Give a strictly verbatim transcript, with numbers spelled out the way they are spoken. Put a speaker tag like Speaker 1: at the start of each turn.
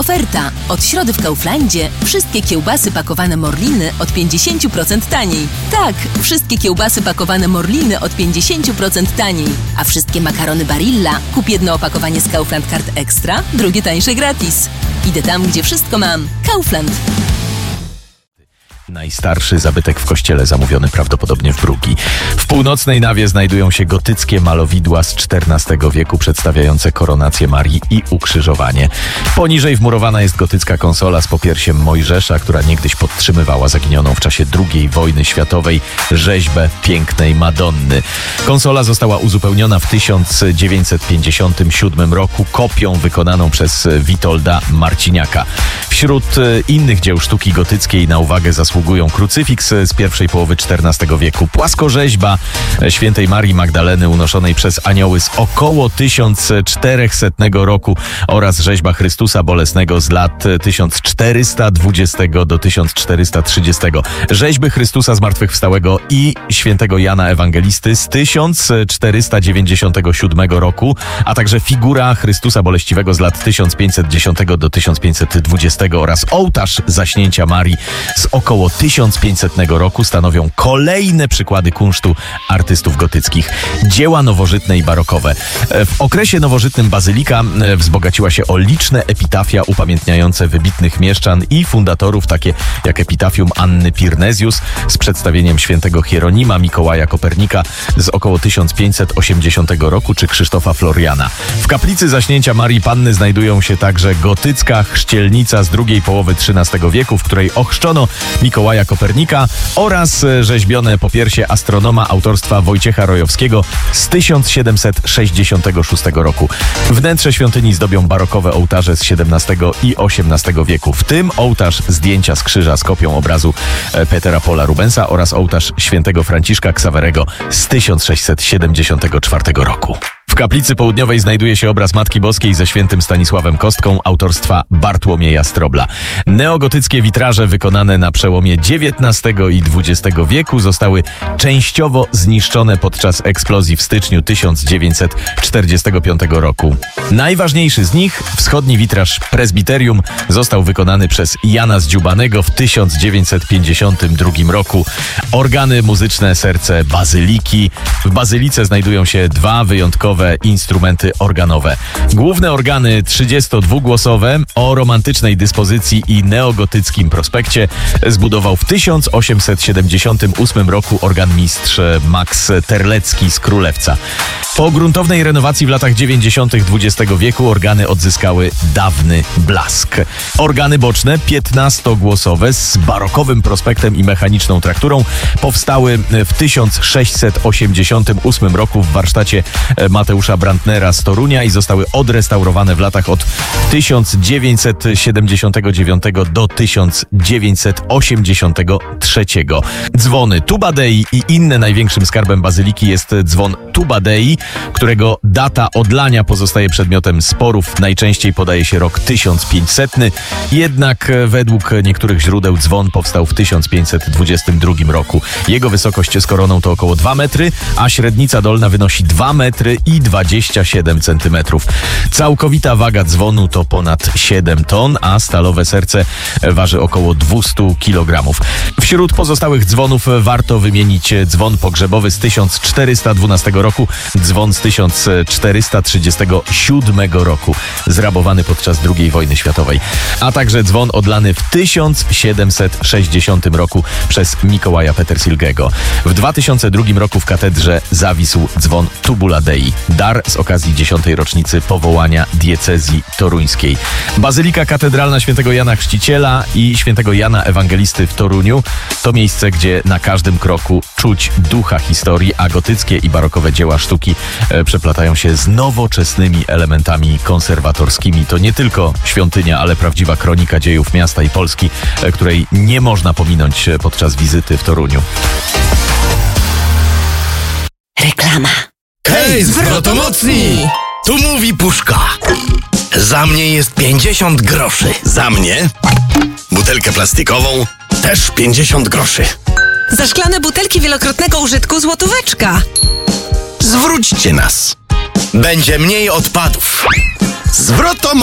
Speaker 1: Oferta. Od środy w Kauflandzie wszystkie kiełbasy pakowane Morliny od pięćdziesiąt procent taniej. Tak, wszystkie kiełbasy pakowane Morliny od pięćdziesiąt procent taniej. A wszystkie makarony Barilla kup jedno opakowanie z Kaufland Card Extra, drugie tańsze gratis. Idę tam, gdzie wszystko mam. Kaufland.
Speaker 2: Najstarszy zabytek w kościele zamówiony prawdopodobnie w Brugi. W północnej nawie znajdują się gotyckie malowidła z czternastego wieku przedstawiające koronację Marii i ukrzyżowanie. Poniżej wmurowana jest gotycka konsola z popiersiem Mojżesza, która niegdyś podtrzymywała zaginioną w czasie drugiej wojny światowej rzeźbę pięknej Madonny. Konsola została uzupełniona w tysiąc dziewięćset pięćdziesiątym siódmym roku kopią wykonaną przez Witolda Marciniaka. Wśród innych dzieł sztuki gotyckiej na uwagę zasługuje krucyfiks z pierwszej połowy czternastego wieku, płaskorzeźba świętej Marii Magdaleny unoszonej przez anioły z około tysiąc czterysta roku oraz rzeźba Chrystusa Bolesnego z lat tysiąc czterysta dwudziestego do tysiąc czterysta trzydziestego. Rzeźby Chrystusa Zmartwychwstałego i świętego Jana Ewangelisty z tysiąc czterysta dziewięćdziesiątego siódmego roku, a także figura Chrystusa Boleściwego z lat tysiąc pięćset dziesiątego do tysiąc pięćset dwudziestego oraz ołtarz Zaśnięcia Marii z około tysiąc pięćsetnego roku stanowią kolejne przykłady kunsztu artystów gotyckich. Dzieła nowożytne i barokowe. W okresie nowożytnym bazylika wzbogaciła się o liczne epitafia upamiętniające wybitnych mieszczan i fundatorów, takie jak epitafium Anny Pirnezjus z przedstawieniem świętego Hieronima Mikołaja Kopernika z około tysiąc pięćset osiemdziesiątego roku czy Krzysztofa Floriana. W kaplicy Zaśnięcia Marii Panny znajdują się także gotycka chrzcielnica z drugiej połowy trzynastego wieku, w której ochrzczono Mikołaja Kopernika oraz rzeźbione popiersie astronoma autorstwa Wojciecha Rojowskiego z tysiąc siedemset sześćdziesiątego szóstego roku. Wnętrze świątyni zdobią barokowe ołtarze z siedemnastego i osiemnastego wieku, w tym ołtarz zdjęcia z krzyża z kopią obrazu Petera Paula Rubensa oraz ołtarz świętego Franciszka Ksawerego z tysiąc sześćset siedemdziesiątego czwartego roku. W kaplicy południowej znajduje się obraz Matki Boskiej ze świętym Stanisławem Kostką autorstwa Bartłomieja Strobla. Neogotyckie witraże wykonane na przełomie dziewiętnastego i dwudziestego wieku zostały częściowo zniszczone podczas eksplozji w styczniu tysiąc dziewięćset czterdziestego piątego roku. Najważniejszy z nich, wschodni witraż prezbiterium, został wykonany przez Jana Zdziubanego w tysiąc dziewięćset pięćdziesiątym drugim roku. Organy muzyczne serce bazyliki. W bazylice znajdują się dwa wyjątkowe instrumenty organowe. Główne organy trzydziestodwugłosowe o romantycznej dyspozycji i neogotyckim prospekcie zbudował w tysiąc osiemset siedemdziesiątym ósmym roku organmistrz Max Terlecki z Królewca. Po gruntownej renowacji w latach dziewięćdziesiątych dwudziestego wieku organy odzyskały dawny blask. Organy boczne piętnastogłosowe z barokowym prospektem i mechaniczną trakturą powstały w tysiąc sześćset osiemdziesiątym ósmym roku w warsztacie Mateusza Brandnera z Torunia i zostały odrestaurowane w latach od tysiąc dziewięćset siedemdziesiątego dziewiątego do tysiąc dziewięćset osiemdziesiątego trzeciego. Dzwony Tuba Dei i inne największym skarbem bazyliki jest dzwon Tuba Dei, którego data odlania pozostaje przedmiotem sporów. Najczęściej podaje się rok tysiąc pięćsetny, jednak według niektórych źródeł dzwon powstał w tysiąc pięćset dwudziestym drugim roku. Jego wysokość z koroną to około dwa metry, a średnica dolna wynosi dwa metry i dwadzieścia siedem centymetrów. Całkowita waga dzwonu to ponad siedem ton, a stalowe serce waży około dwieście kilogramów. Wśród pozostałych dzwonów warto wymienić dzwon pogrzebowy z tysiąc czterysta dwunastego roku, dzwon z tysiąc czterysta trzydziestego siódmego roku, zrabowany podczas drugiej wojny światowej, a także dzwon odlany w tysiąc siedemset sześćdziesiątym roku przez Mikołaja Petersilgego. W dwa tysiące drugim roku w katedrze zawisł dzwon Tubula Dei, dar z okazji dziesiątej rocznicy powołania diecezji toruńskiej. Bazylika Katedralna Świętego Jana Chrzciciela i Świętego Jana Ewangelisty w Toruniu to miejsce, gdzie na każdym kroku czuć ducha historii, a gotyckie i barokowe dzieła sztuki e, przeplatają się z nowoczesnymi elementami konserwatorskimi. To nie tylko świątynia, ale prawdziwa kronika dziejów miasta i Polski, e, której nie można pominąć podczas wizyty w Toruniu.
Speaker 1: Reklama.
Speaker 3: Hej, zwrotomocni! Tu mówi Puszka. Za mnie jest pięćdziesiąt groszy. Za mnie butelkę plastikową też pięćdziesiąt groszy.
Speaker 4: Za szklane butelki wielokrotnego użytku złotóweczka.
Speaker 3: Zwróćcie nas. Będzie mniej odpadów. Zwrotom